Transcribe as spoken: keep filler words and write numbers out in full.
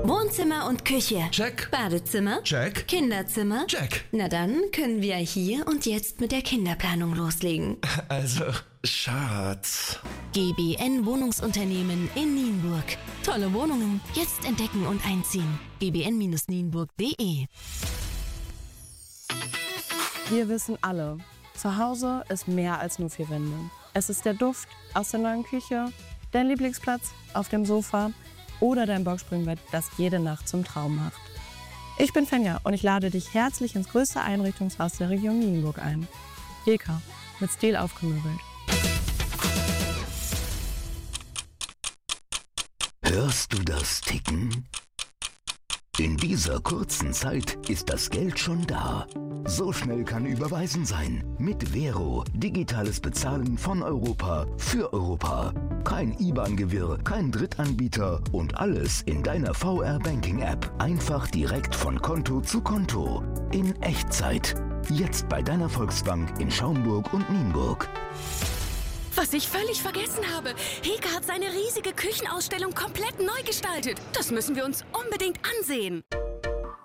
Wohnzimmer und Küche. Check. Badezimmer. Check. Kinderzimmer. Check. Na dann können wir hier und jetzt mit der Kinderplanung loslegen. Also, Schatz. G B N Wohnungsunternehmen in Nienburg. Tolle Wohnungen, jetzt entdecken und einziehen. g b n Bindestrich nienburg punkt de. Wir wissen alle, zu Hause ist mehr als nur vier Wände. Es ist der Duft aus der neuen Küche, dein Lieblingsplatz auf dem Sofa oder dein Boxspringbett, das jede Nacht zum Traum macht. Ich bin Fenja und ich lade dich herzlich ins größte Einrichtungshaus der Region Nienburg ein. Heka, mit Stil aufgemöbelt. Hörst du das Ticken? In dieser kurzen Zeit ist das Geld schon da. So schnell kann Überweisen sein. Mit Vero. Digitales Bezahlen von Europa für Europa. Kein I B A N-Gewirr, kein Drittanbieter und alles in deiner V R-Banking-App. Einfach direkt von Konto zu Konto. In Echtzeit. Jetzt bei deiner Volksbank in Schaumburg und Nienburg. Was ich völlig vergessen habe. Heka hat seine riesige Küchenausstellung komplett neu gestaltet. Das müssen wir uns unbedingt ansehen.